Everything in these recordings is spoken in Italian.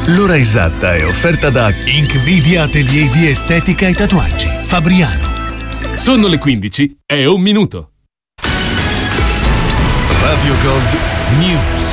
L'ora esatta è offerta da Inkvidia Atelier di Estetica e Tatuaggi, Fabriano. Sono le 15 e 1 minuto. Radio Gold News.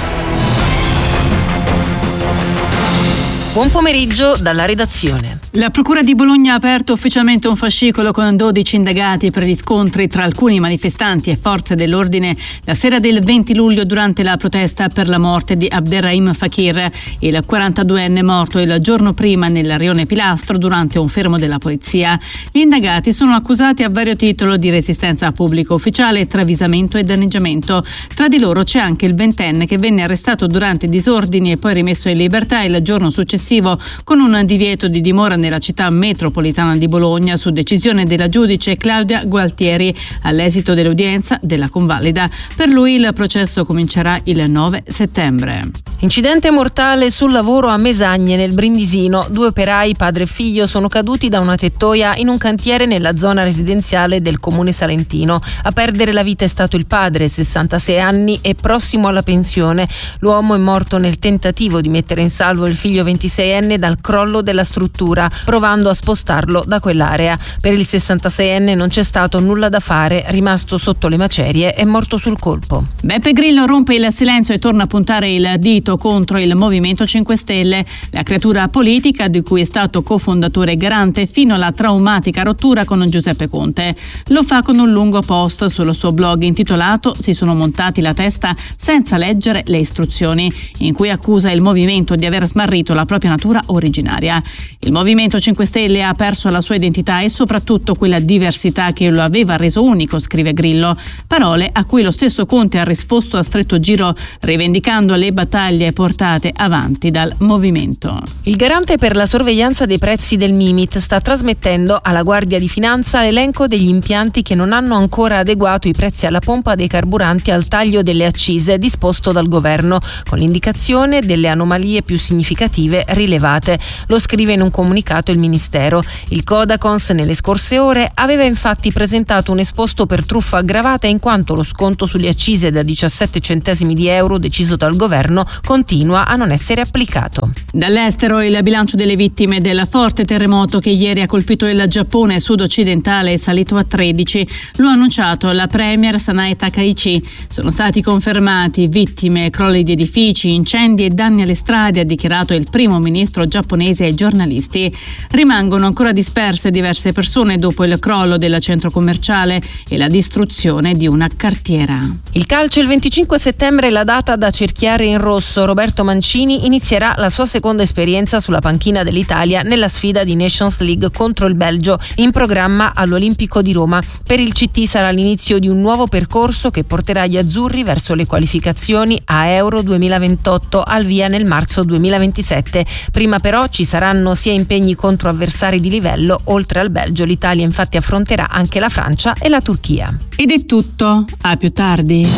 Buon pomeriggio dalla redazione. La Procura di Bologna ha aperto ufficialmente un fascicolo con 12 indagati per gli scontri tra alcuni manifestanti e forze dell'ordine la sera del 20 luglio durante la protesta per la morte di Abderrahim Fakir, il 42enne morto il giorno prima nel rione Pilastro durante un fermo della polizia. Gli indagati sono accusati a vario titolo di resistenza a pubblico ufficiale, travisamento e danneggiamento. Tra di loro c'è anche il ventenne che venne arrestato durante disordini e poi rimesso in libertà il giorno successivo con un divieto di dimora nella città metropolitana di Bologna su decisione della giudice Claudia Gualtieri all'esito dell'udienza della convalida. Per lui il processo comincerà il 9 settembre. Incidente mortale sul lavoro a Mesagne nel Brindisino. 2 operai, padre e figlio, sono caduti da una tettoia in un cantiere nella zona residenziale del comune salentino. A perdere la vita è stato il padre, 66 anni e prossimo alla pensione. L'uomo è morto nel tentativo di mettere in salvo il figlio 26enne dal crollo della struttura, provando a spostarlo da quell'area. Per il 66enne non c'è stato nulla da fare, rimasto sotto le macerie, è morto sul colpo. Beppe Grillo rompe il silenzio e torna a puntare il dito contro il Movimento 5 Stelle, la creatura politica di cui è stato cofondatore e garante fino alla traumatica rottura con Giuseppe Conte. Lo fa con un lungo post sul suo blog intitolato "Si sono montati la testa senza leggere le istruzioni", in cui accusa il movimento di aver smarrito la propria natura originaria. Il Movimento 5 Stelle ha perso la sua identità e soprattutto quella diversità che lo aveva reso unico, scrive Grillo. Parole a cui lo stesso Conte ha risposto a stretto giro, rivendicando le battaglie portate avanti dal movimento. Il garante per la sorveglianza dei prezzi del Mimit sta trasmettendo alla Guardia di Finanza l'elenco degli impianti che non hanno ancora adeguato i prezzi alla pompa dei carburanti al taglio delle accise disposto dal governo, con l'indicazione delle anomalie più significative rilevate. Lo scrive in un comunicato il Ministero. Il Codacons nelle scorse ore aveva infatti presentato un esposto per truffa aggravata in quanto lo sconto sulle accise da 17 centesimi di euro deciso dal governo continua a non essere applicato. Dall'estero il bilancio delle vittime del forte terremoto che ieri ha colpito il Giappone sud-occidentale è salito a 13. Lo ha annunciato la premier Sanae Takaichi. Sono stati confermati vittime, crolli di edifici, incendi e danni alle strade, ha dichiarato il primo ministro giapponese ai giornalisti. Rimangono ancora disperse diverse persone dopo il crollo del centro commerciale e la distruzione di una cartiera. Il calcio il 25 settembre è la data da cerchiare in rosso. Roberto Mancini inizierà la sua seconda esperienza sulla panchina dell'Italia nella sfida di Nations League contro il Belgio, in programma all'Olimpico di Roma. Per il CT sarà l'inizio di un nuovo percorso che porterà gli azzurri verso le qualificazioni a Euro 2028 al via nel marzo 2027. Prima però ci saranno sia impegni contro avversari di livello. Oltre al Belgio, l'Italia infatti affronterà anche la Francia e la Turchia. Ed è tutto, a più tardi.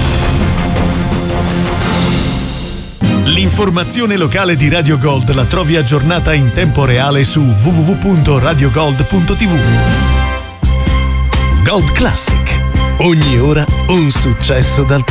L'informazione locale di Radio Gold la trovi aggiornata in tempo reale su www.radiogold.tv. Gold Classic. Ogni ora un successo dal